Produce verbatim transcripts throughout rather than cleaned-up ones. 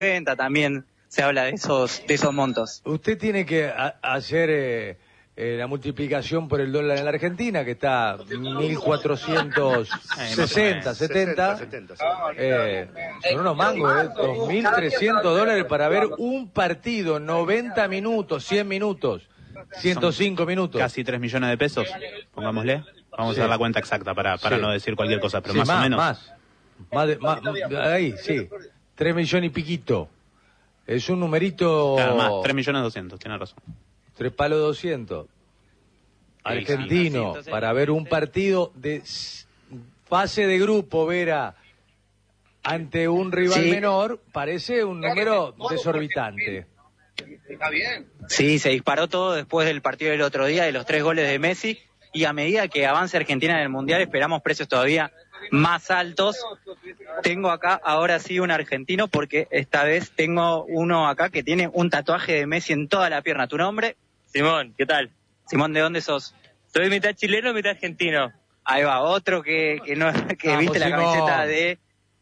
venta también se habla de esos de esos montos. Usted tiene que a, hacer eh, eh, la multiplicación por el dólar en la Argentina, que está mil cuatrocientos sesenta, setenta. Eh, son unos mangos, eh, dos mil trescientos dólares para ver un partido, noventa minutos, cien minutos, ciento cinco minutos. Casi tres millones de pesos, pongámosle. Vamos sí. a dar la cuenta exacta para, para sí. no decir cualquier cosa, pero sí, más, más o menos. Más, más, de, más, ahí, sí, tres millones y piquito. Es un numerito... Claro, más, tres millones doscientos, tiene razón. Tres palos doscientos. Argentino, para ver un partido de fase de grupo, Vera, ante un rival sí. menor, parece un número desorbitante. Está bien. Sí, se disparó todo después del partido del otro día, de los tres goles de Messi, y a medida que avance Argentina en el Mundial esperamos precios todavía más altos. Tengo acá ahora sí un argentino, porque esta vez tengo uno acá que tiene un tatuaje de Messi en toda la pierna. ¿Tu nombre? Simón, ¿qué tal? Simón, ¿de dónde sos? Soy mitad chileno, mitad argentino. Ahí va, otro que, que, no, que viste la camiseta de,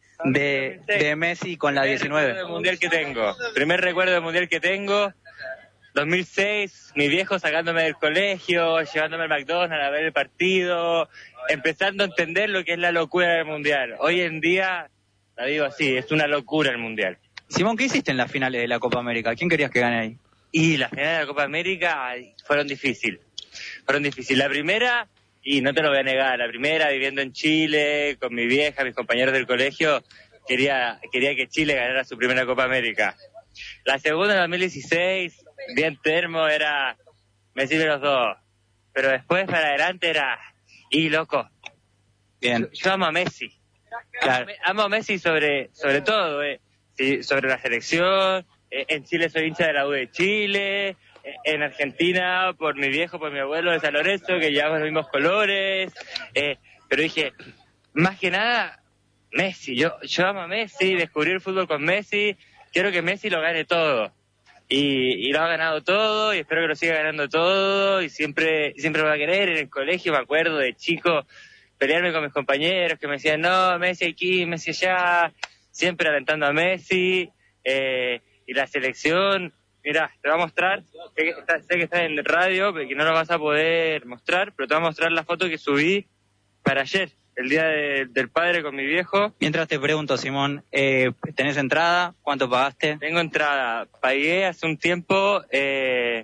de, de Messi con la diecinueve. Primer recuerdo del mundial que tengo. Primer recuerdo del mundial que tengo. dos mil seis, mi viejo sacándome del colegio, llevándome al McDonald's a ver el partido, empezando a entender lo que es la locura del mundial. Hoy en día, la digo así, es una locura el mundial. Simón, ¿qué hiciste en las finales de la Copa América? ¿Quién querías que gane ahí? Y las finales de la Copa América fueron difíciles. Fueron difíciles. La primera, y no te lo voy a negar, la primera viviendo en Chile, con mi vieja, mis compañeros del colegio, quería, quería que Chile ganara su primera Copa América. La segunda, en dos mil dieciséis, bien termo, era Messi de los dos. Pero después para adelante era, y loco, bien. Yo, yo amo a Messi. Claro. Amo, amo a Messi sobre, sobre todo, eh. Sí, sobre la selección. Eh, en Chile soy hincha de la U de Chile. Eh, en Argentina, por mi viejo, por mi abuelo de San Lorenzo, que llevamos los mismos colores. Eh, pero dije, más que nada, Messi. Yo, yo amo a Messi, descubrí el fútbol con Messi. Quiero que Messi lo gane todo. Y, y lo ha ganado todo, y espero que lo siga ganando todo, y siempre siempre lo va a querer. En el colegio me acuerdo de chico pelearme con mis compañeros que me decían, no, Messi aquí, Messi allá, siempre alentando a Messi. Eh, y la selección, mira, te voy a mostrar, sé que, está, sé que está en radio, pero que no lo vas a poder mostrar, pero te voy a mostrar la foto que subí para ayer, el día de, del padre con mi viejo. Mientras te pregunto, Simón, eh, ¿tenés entrada? ¿Cuánto pagaste? Tengo entrada. Pagué hace un tiempo eh,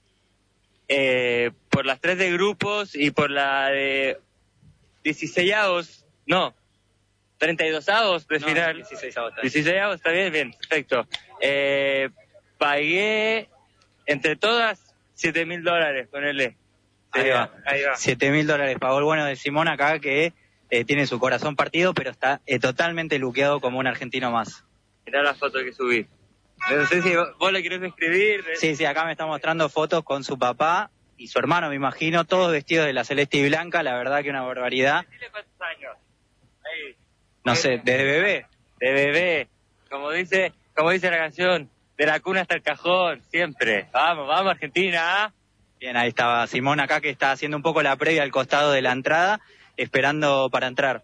eh, por las tres de grupos y por la de dieciséisavos, no, treinta y dosavos de no, final. dieciséisavos, dieciséisavos, está bien, bien, perfecto. Eh, pagué entre todas siete mil dólares, ponele. Ahí sí, va, ahí va. siete mil dólares pagó el bueno de Simón acá, que eh, tiene su corazón partido, pero está eh, totalmente luqueado como un argentino más. Mirá la foto que subí. No sé si vos, vos le querés escribir. ¿Eh? Sí, sí, acá me está mostrando fotos con su papá y su hermano, me imagino, todos vestidos de la celeste y blanca, la verdad que una barbaridad. ¿Cuántos años? Ahí. No sé, desde bebé. De bebé. Como dice, como dice la canción, de la cuna hasta el cajón, siempre. Vamos, vamos, Argentina. Bien, ahí estaba Simón acá, que está haciendo un poco la previa al costado de la entrada, esperando para entrar.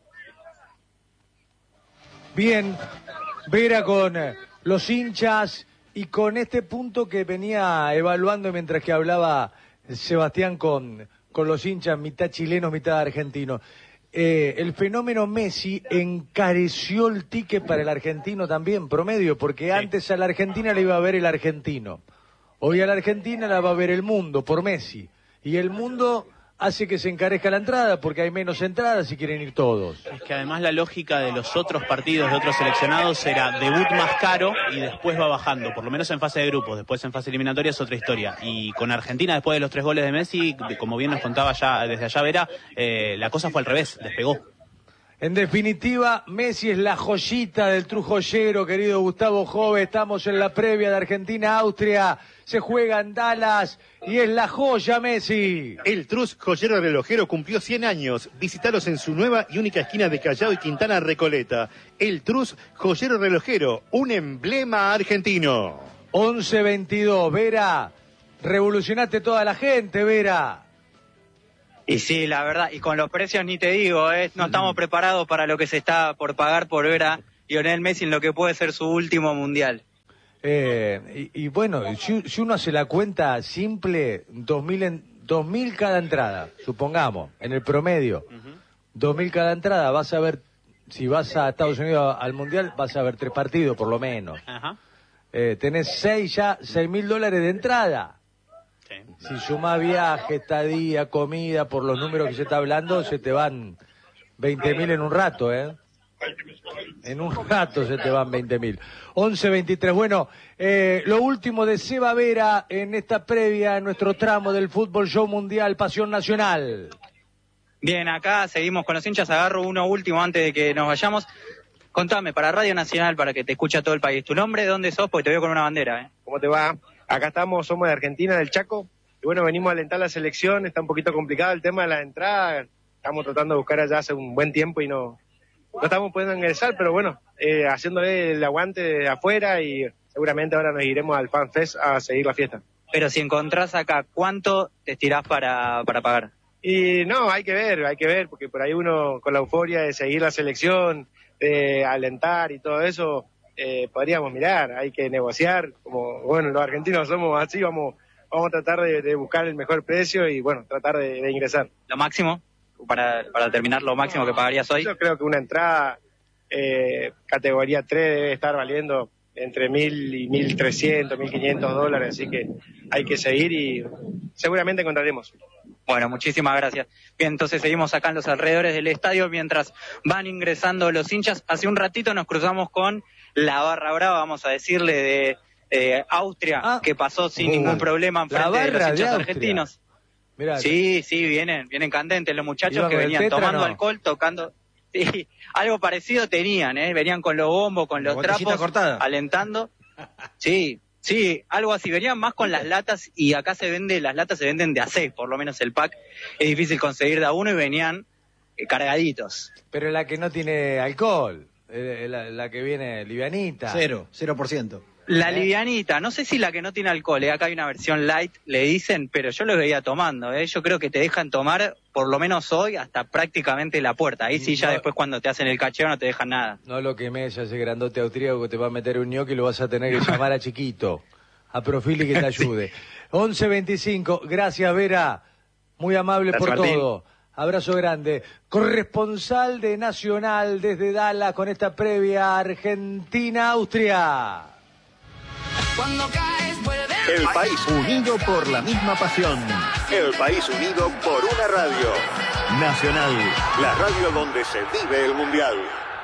Bien, Vera con los hinchas y con este punto que venía evaluando mientras que hablaba Sebastián con, con los hinchas, mitad chilenos, mitad argentinos. Eh, el fenómeno Messi encareció el ticket para el argentino también, promedio, porque sí. Antes a la Argentina le iba a ver el argentino. Hoy a la Argentina la va a ver el mundo por Messi. Y el mundo hace que se encarezca la entrada porque hay menos entradas y quieren ir todos. Es que además la lógica de los otros partidos de otros seleccionados era debut más caro y después va bajando, por lo menos en fase de grupos. Después en fase eliminatoria es otra historia. Y con Argentina, después de los tres goles de Messi, como bien nos contaba ya desde allá Vera, eh, la cosa fue al revés, despegó. En definitiva, Messi es la joyita del trujoyero, querido Gustavo Jove. Estamos en la previa de Argentina-Austria. Se juega en Dallas y es la joya Messi. El Trus Joyero Relojero cumplió cien años. Visítalos en su nueva y única esquina de Callao y Quintana Recoleta. El Trus Joyero Relojero, un emblema argentino. once veintidós, Vera. Revolucionaste toda la gente, Vera. Y sí, la verdad, y con los precios ni te digo, ¿eh? No estamos preparados para lo que se está por pagar por ver a Lionel Messi en lo que puede ser su último mundial. Eh, y, y bueno, si, si uno hace la cuenta simple, dos mil, en, dos mil cada entrada, supongamos, en el promedio, uh-huh. dos mil cada entrada, vas a ver, si vas a Estados Unidos al Mundial, vas a ver tres partidos por lo menos. Uh-huh. Eh, tenés seis ya, seis mil dólares de entrada. Sí. Si sumás viaje, estadía, comida, por los números que se está hablando, se te van veinte mil en un rato, ¿eh? En un rato se te van veinte mil. once veintitrés. Bueno, eh, lo último de Seba Vera en esta previa, en nuestro tramo del Fútbol Show Mundial Pasión Nacional. Bien, acá seguimos con los hinchas. Agarro uno último antes de que nos vayamos. Contame, para Radio Nacional, para que te escuche todo el país, ¿tu nombre, de dónde sos? Porque te veo con una bandera, ¿eh? ¿Cómo te va? Acá estamos, somos de Argentina, del Chaco. Y bueno, venimos a alentar la selección. Está un poquito complicado el tema de la entrada. Estamos tratando de buscar allá hace un buen tiempo y no... No estamos pudiendo ingresar, pero bueno, eh, haciéndole el aguante de afuera y seguramente ahora nos iremos al Fan Fest a seguir la fiesta. Pero si encontrás acá, ¿cuánto te estirás para, para pagar? Y no, hay que ver, hay que ver, porque por ahí uno con la euforia de seguir la selección, de alentar y todo eso, eh, podríamos mirar, hay que negociar, como bueno, los argentinos somos así, vamos, vamos a tratar de, de buscar el mejor precio y bueno, tratar de, de ingresar. ¿Lo máximo? Para, para terminar, lo máximo que pagarías hoy. Yo creo que una entrada eh, categoría tres debe estar valiendo entre mil y mil trescientos, mil quinientos dólares, así que hay que seguir y seguramente encontraremos. Bueno, muchísimas gracias. Bien, entonces seguimos acá en los alrededores del estadio mientras van ingresando los hinchas. Hace un ratito nos cruzamos con la barra brava, vamos a decirle, de eh, Austria, ah, que pasó sin uh, ningún problema en frente de los hinchas argentinos. Mirá, sí, sí, vienen, vienen candentes los muchachos que venían tetra, tomando no. alcohol, tocando, sí, algo parecido tenían, ¿eh? Venían con los bombos, con los trapos, cortada. alentando, sí, sí, algo así, venían más con las latas y acá se vende, las latas se venden de a seis, por lo menos el pack, es difícil conseguir de a uno y venían eh, cargaditos. Pero la que no tiene alcohol, eh, la, la que viene livianita. Cero, cero por ciento. La livianita, no sé si la que no tiene alcohol, ¿eh? Acá hay una versión light, le dicen, pero yo lo veía tomando, ¿eh? Yo creo que te dejan tomar, por lo menos hoy, hasta prácticamente la puerta. Ahí sí ya no, después cuando te hacen el cacheo no te dejan nada. No lo quemes, ese grandote austríaco que te va a meter un ñoqui y lo vas a tener que llamar a Chiquito, a Profili que te ayude. Sí. once veinticinco, gracias Vera, muy amable gracias, por Martín. Todo. Abrazo grande. Corresponsal de Nacional desde Dallas con esta previa Argentina-Austria. Cuando caes, vuelve. El país unido por la misma pasión. El país unido por una radio. Nacional, la radio donde se vive el Mundial.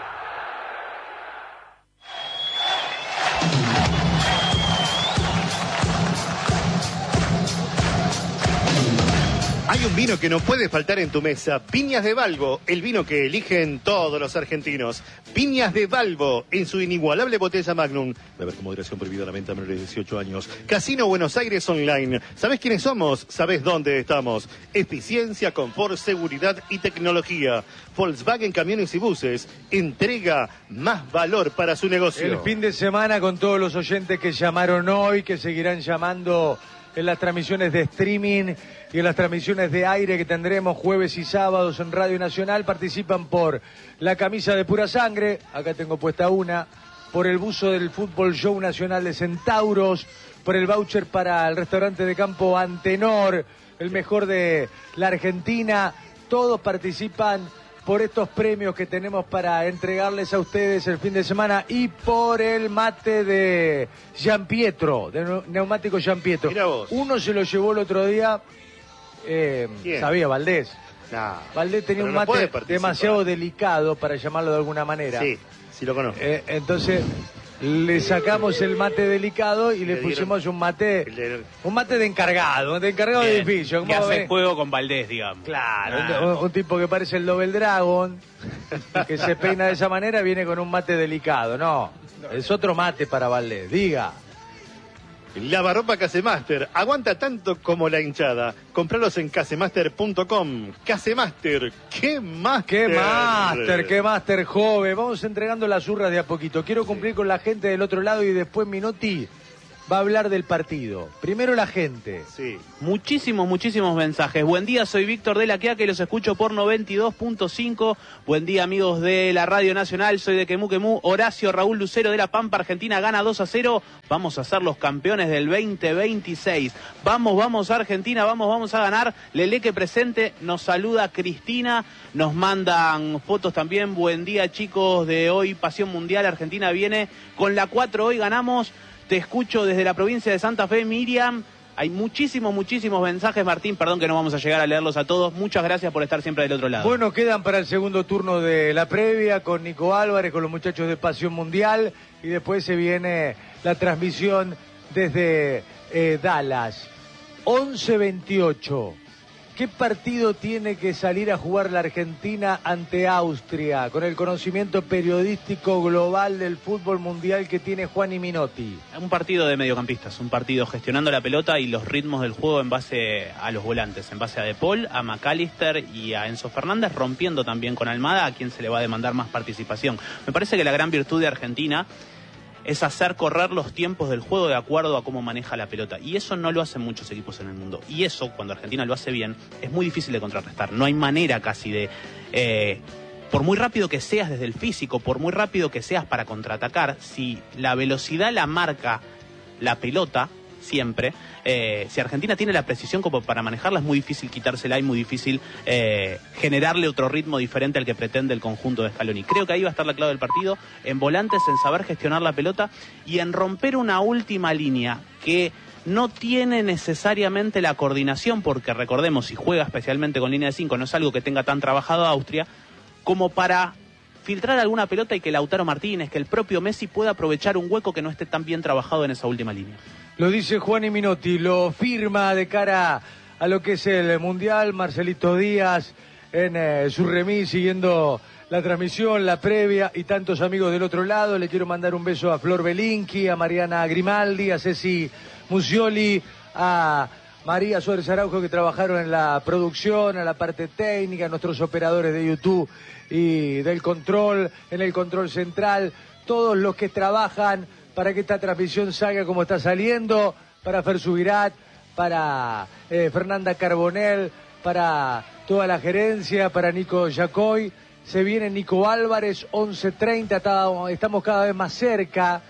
Hay un vino que no puede faltar en tu mesa. Viñas de Balbo, el vino que eligen todos los argentinos. Viñas de Balbo, en su inigualable botella Magnum. Beber con moderación, prohibida la venta a menores de dieciocho años. Casino Buenos Aires Online. ¿Sabés quiénes somos? ¿Sabés dónde estamos? Eficiencia, confort, seguridad y tecnología. Volkswagen Camiones y Buses. Entrega más valor para su negocio. El fin de semana con todos los oyentes que llamaron hoy, que seguirán llamando en las transmisiones de streaming y en las transmisiones de aire que tendremos jueves y sábados en Radio Nacional, participan por la camisa de Pura Sangre, acá tengo puesta una, por el buzo del Fútbol Show Nacional de Centauros, por el voucher para el restaurante de campo Antenor, el mejor de la Argentina. Todos participan por estos premios que tenemos para entregarles a ustedes el fin de semana y por el mate de Gian Pietro, de Neumático Gian Pietro. Uno se lo llevó el otro día, eh, sabía, Valdés. No, Valdés tenía un no mate demasiado delicado, para llamarlo de alguna manera. Sí, sí lo conozco. Eh, entonces le sacamos el mate delicado y le, le pusimos un mate de... un mate de encargado, de encargado Bien, de edificio. Que hace juego con Valdés, digamos. Claro, ah. un, un tipo que parece el Double Dragon, que se peina de esa manera, viene con un mate delicado. No, es otro mate para Valdés, diga. Lavarropa Casemaster, aguanta tanto como la hinchada. Compralos en casemaster punto com. Casemaster, ¡qué máster! ¡Qué máster, qué máster joven! Vamos entregando las urras de a poquito. Quiero cumplir sí. con la gente del otro lado y después, Minotti, va a hablar del partido. Primero la gente. Sí. Muchísimos, muchísimos mensajes. Buen día, soy Víctor de la Quiaca y los escucho por noventa y dos punto cinco. Buen día, amigos de la Radio Nacional, soy de Quemú Quemú. Horacio Raúl Lucero de La Pampa, Argentina gana dos a cero. Vamos a ser los campeones del veinte veintiséis. Vamos, vamos Argentina, vamos, vamos a ganar. Leleque presente, nos saluda Cristina, nos mandan fotos también. Buen día, chicos, de hoy Pasión Mundial. Argentina viene con la cuatro, hoy ganamos. Te escucho desde la provincia de Santa Fe, Miriam. Hay muchísimos, muchísimos mensajes, Martín. Perdón que no vamos a llegar a leerlos a todos. Muchas gracias por estar siempre del otro lado. Bueno, quedan para el segundo turno de la previa con Nico Álvarez, con los muchachos de Pasión Mundial. Y después se viene la transmisión desde eh, Dallas. once veintiocho. ¿Qué partido tiene que salir a jugar la Argentina ante Austria con el conocimiento periodístico global del fútbol mundial que tiene Juan y Minotti? Un partido de mediocampistas, un partido gestionando la pelota y los ritmos del juego en base a los volantes, en base a De Paul, a McAllister y a Enzo Fernández, rompiendo también con Almada, a quien se le va a demandar más participación. Me parece que la gran virtud de Argentina es hacer correr los tiempos del juego de acuerdo a cómo maneja la pelota. Y eso no lo hacen muchos equipos en el mundo. Y eso, cuando Argentina lo hace bien, es muy difícil de contrarrestar. No hay manera casi de... Eh, por muy rápido que seas desde el físico, por muy rápido que seas para contraatacar, si la velocidad la marca la pelota, siempre, eh, si Argentina tiene la precisión como para manejarla, es muy difícil quitársela y muy difícil eh, generarle otro ritmo diferente al que pretende el conjunto de Scaloni. Creo que ahí va a estar la clave del partido, en volantes, en saber gestionar la pelota y en romper una última línea que no tiene necesariamente la coordinación, porque recordemos, si juega especialmente con línea de cinco, no es algo que tenga tan trabajado Austria, como para filtrar alguna pelota y que Lautaro Martínez, que el propio Messi pueda aprovechar un hueco que no esté tan bien trabajado en esa última línea. Lo dice Juan y Minotti, lo firma de cara a lo que es el Mundial, Marcelito Díaz en eh, su remis siguiendo la transmisión, la previa y tantos amigos del otro lado. Le quiero mandar un beso a Flor Belinqui, a Mariana Grimaldi, a Ceci Musioli, a María Suárez Araujo, que trabajaron en la producción, a la parte técnica, a nuestros operadores de YouTube y del control, en el control central, todos los que trabajan para que esta transmisión salga como está saliendo, para Fer Subirat, para eh, Fernanda Carbonell, para toda la gerencia, para Nico Yacoy. Se viene Nico Álvarez, once treinta, estamos cada vez más cerca,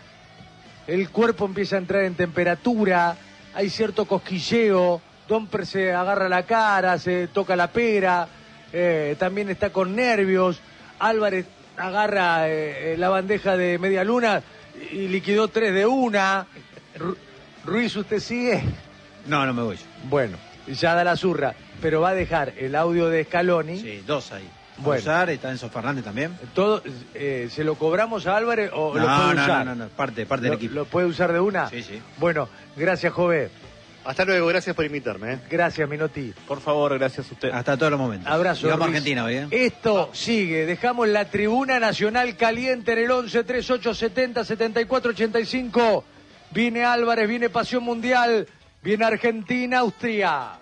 el cuerpo empieza a entrar en temperatura, hay cierto cosquilleo, Domper se agarra la cara, se toca la pera, eh, también está con nervios, Álvarez agarra eh, la bandeja de media luna y liquidó tres de una. Ru Ruiz, ¿usted sigue? No, no me voy. Bueno, ya da la zurra, pero va a dejar el audio de Scaloni. Sí, dos ahí. Bueno. Usar, está Enzo Fernández también. Todo, eh, ¿se lo cobramos a Álvarez o no, lo puede no, usar? No, no, no, parte, parte del ¿Lo, equipo. ¿Lo puede usar de una? Sí, sí. Bueno, gracias, Jove. Hasta luego, gracias por invitarme. ¿eh? Gracias, Minotti. Por favor, gracias a usted. Hasta todos los momentos. Abrazo. Vamos a Ruiz. Argentina hoy, ¿eh? Esto sigue. Dejamos la tribuna nacional caliente en el once treinta y ocho setenta setenta y cuatro ochenta y cinco. Viene Álvarez, viene Pasión Mundial, viene Argentina, Austria.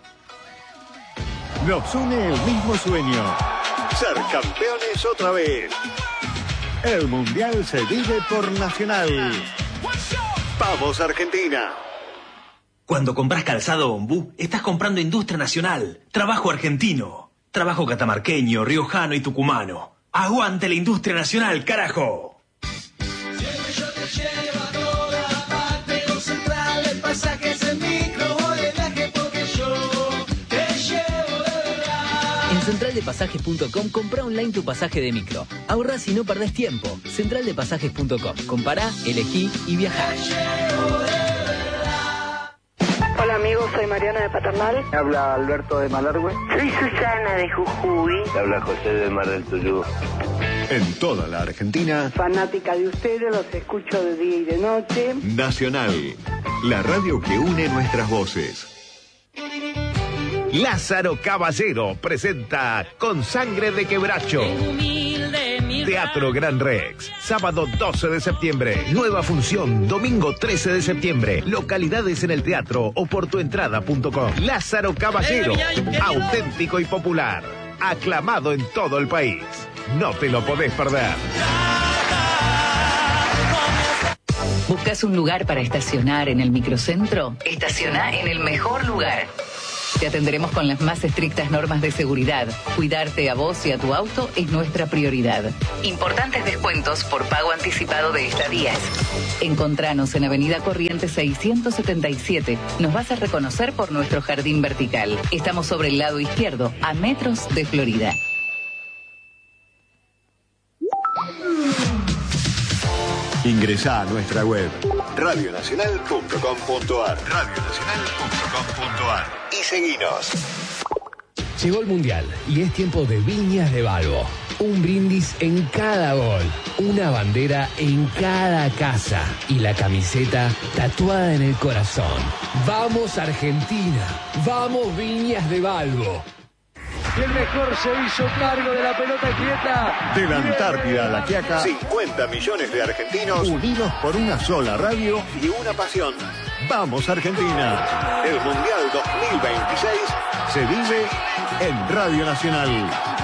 Nos une el mismo sueño. Ser campeones otra vez. El Mundial se vive por Nacional. Vamos, Argentina. Cuando compras calzado Ombú, estás comprando industria nacional, trabajo argentino, trabajo catamarqueño, riojano y tucumano. ¡Aguante la industria nacional, carajo! Siempre yo te llevo a toda parte, con Central de Pasajes en micro, voy de viaje porque yo te llevo de verdad. En central de pasajes punto com compra online tu pasaje de micro. Ahorrás y no perdés tiempo. central de pasajes punto com. Compará, elegí y viajá. Hola amigos, soy Mariana de Paternal. Me habla Alberto de Malargüe. Soy Susana de Jujuy. Me habla José de Mar del Tuyú. En toda la Argentina, Fanática de ustedes, los escucho de día y de noche. Nacional, la radio que une nuestras voces. Lázaro Caballero presenta Con Sangre de Quebracho. Teatro Gran Rex, sábado doce de septiembre, nueva función, domingo trece de septiembre, localidades en el teatro o por tuentrada punto com. Lázaro Caballero, auténtico y popular, aclamado en todo el país. No te lo podés perder. ¿Buscas un lugar para estacionar en el microcentro? Estaciona en el mejor lugar. Te atenderemos con las más estrictas normas de seguridad. Cuidarte a vos y a tu auto es nuestra prioridad. Importantes descuentos por pago anticipado de estadías. Encontranos en Avenida Corrientes seiscientos setenta y siete. Nos vas a reconocer por nuestro jardín vertical. Estamos sobre el lado izquierdo, a metros de Florida. Ingresá a nuestra web radio nacional punto com punto ar radio nacional punto com punto ar y seguinos. Llegó el Mundial y es tiempo de Viñas de Balbo. Un brindis en cada gol, una bandera en cada casa y la camiseta tatuada en el corazón. ¡Vamos Argentina! ¡Vamos Viñas de Balbo! Y el mejor se hizo cargo de la pelota quieta. De la Antártida a la Quiaca, cincuenta millones de argentinos unidos por una sola radio y una pasión. ¡Vamos Argentina! El Mundial dos mil veintiséis se vive en Radio Nacional.